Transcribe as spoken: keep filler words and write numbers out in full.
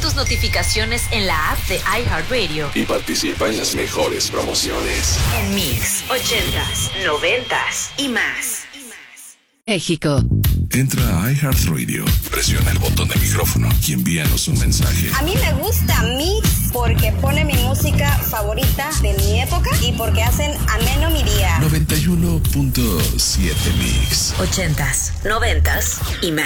tus notificaciones en la app de iHeartRadio y participa en las mejores promociones. En Mix, ochentas, noventas y más. México. Entra a iHeartRadio, presiona el botón de micrófono y envíanos un mensaje. A mí me gusta Mix porque pone mi música favorita de mi época y porque hacen ameno mi día. noventa y uno punto siete Mix. Ochentas, noventas y más.